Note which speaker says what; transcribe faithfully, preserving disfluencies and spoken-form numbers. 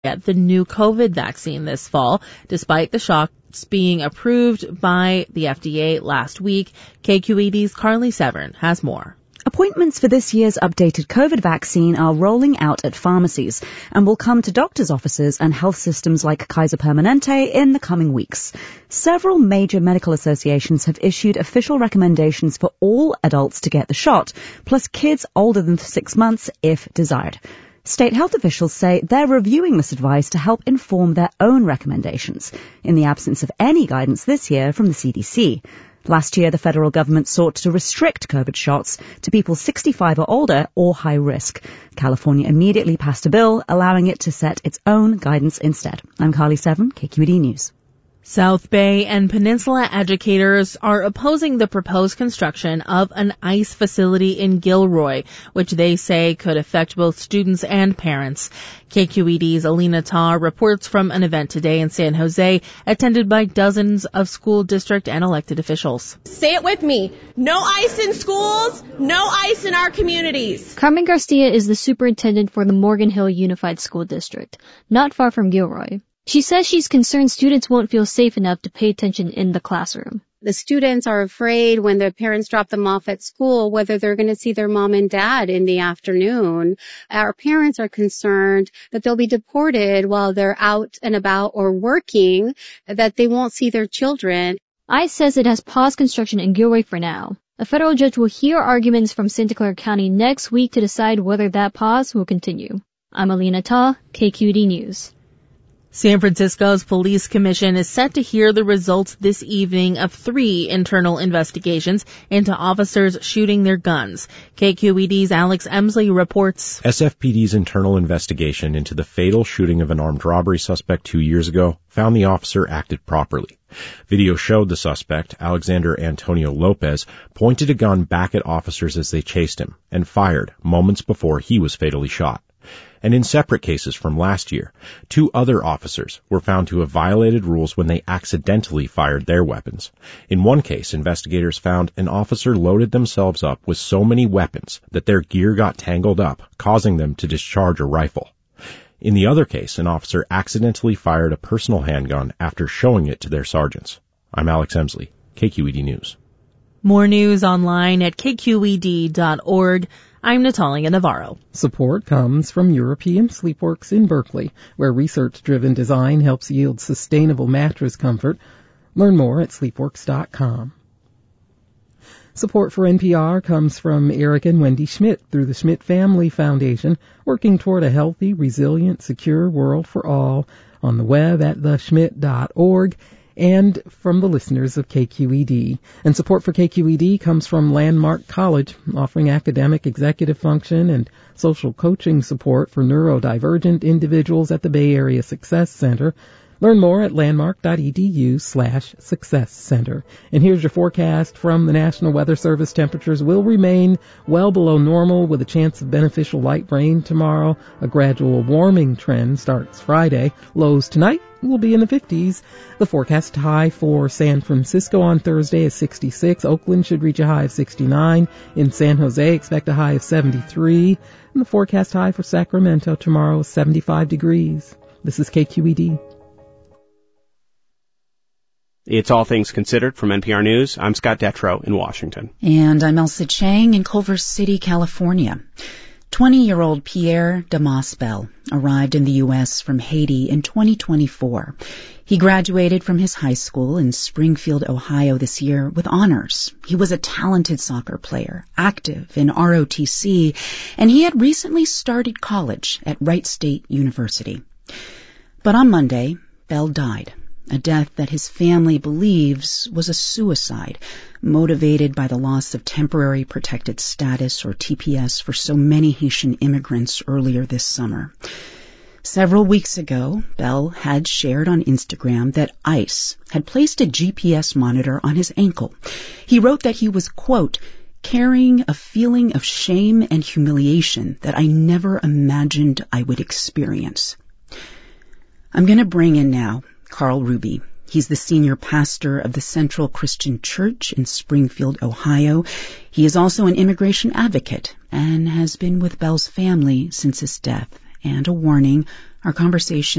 Speaker 1: get the new COVID vaccine this fall, despite the shots being approved by the F D A last week. K Q E D's Carly Severn has more.
Speaker 2: Appointments for this year's updated COVID vaccine are rolling out at pharmacies and will come to doctors' offices and health systems like Kaiser Permanente in the coming weeks. Several major medical associations have issued official recommendations for all adults to get the shot, plus kids older than six months if desired. State health officials say they're reviewing this advice to help inform their own recommendations, in the absence of any guidance this year from the C D C. Last year, the federal government sought to restrict COVID shots to people sixty-five or older or high risk. California immediately passed a bill allowing it to set its own guidance instead. I'm Carly Severn, K Q E D News.
Speaker 1: South Bay and Peninsula educators are opposing the proposed construction of an ICE facility in Gilroy, which they say could affect both students and parents. K Q E D's Alina Ta reports from an event today in San Jose, attended by dozens of school district and elected officials.
Speaker 3: Say it with me. No ICE in schools, no ICE in our communities.
Speaker 4: Carmen Garcia is the superintendent for the Morgan Hill Unified School District, not far from Gilroy. She says she's concerned students won't feel safe enough to pay attention in the classroom.
Speaker 5: The students are afraid when their parents drop them off at school whether they're going to see their mom and dad in the afternoon. Our parents are concerned that they'll be deported while they're out and about or working, that they won't see their children.
Speaker 4: ICE says it has paused construction in Gilroy for now. A federal judge will hear arguments from Santa Clara County next week to decide whether that pause will continue. I'm Alina Ta, K Q E D News.
Speaker 1: San Francisco's Police Commission is set to hear the results this evening of three internal investigations into officers shooting their guns. K Q E D's Alex Emsley reports.
Speaker 6: S F P D's internal investigation into the fatal shooting of an armed robbery suspect two years ago found the officer acted properly. Video showed the suspect, Alexander Antonio Lopez, pointed a gun back at officers as they chased him and fired moments before he was fatally shot. And in separate cases from last year, two other officers were found to have violated rules when they accidentally fired their weapons. In one case, investigators found an officer loaded themselves up with so many weapons that their gear got tangled up, causing them to discharge a rifle. In the other case, an officer accidentally fired a personal handgun after showing it to their sergeants. I'm Alex Emsley, K Q E D News.
Speaker 1: More news online at K Q E D dot org. I'm Natalia Navarro.
Speaker 7: Support comes from European Sleepworks in Berkeley, where research-driven design helps yield sustainable mattress comfort. Learn more at sleepworks dot com. Support for N P R comes from Eric and Wendy Schmidt through the Schmidt Family Foundation, working toward a healthy, resilient, secure world for all, on the web at the schmidt dot org. And from the listeners of K Q E D. And support for K Q E D comes from Landmark College, offering academic executive function and social coaching support for neurodivergent individuals at the Bay Area Success Center. Learn more at landmark.edu slash success center. And here's your forecast from the National Weather Service. Temperatures will remain well below normal with a chance of beneficial light rain tomorrow. A gradual warming trend starts Friday. Lows tonight will be in the fifties. The forecast high for San Francisco on Thursday is sixty-six. Oakland should reach a high of sixty-nine. In San Jose, expect a high of seventy-three. And the forecast high for Sacramento tomorrow is seventy-five degrees. This is K Q E D.
Speaker 8: It's All Things Considered from N P R News. I'm Scott Detrow in Washington.
Speaker 9: And I'm Elsa Chang in Culver City, California. twenty-year-old Pierre Damas Bell arrived in the U S from Haiti in twenty twenty-four. He graduated from his high school in Springfield, Ohio this year with honors. He was a talented soccer player, active in R O T C, and he had recently started college at Wright State University. But on Monday, Bell died. A death that his family believes was a suicide, motivated by the loss of temporary protected status, or T P S, for so many Haitian immigrants earlier this summer. Several weeks ago, Bell had shared on Instagram that ICE had placed a G P S monitor on his ankle. He wrote that he was, quote, carrying a feeling of shame and humiliation that I never imagined I would experience. I'm going to bring in now Carl Ruby. He's the senior pastor of the Central Christian Church in Springfield, Ohio. He is also an immigration advocate and has been with Bell's family since his death. And a warning, our conversation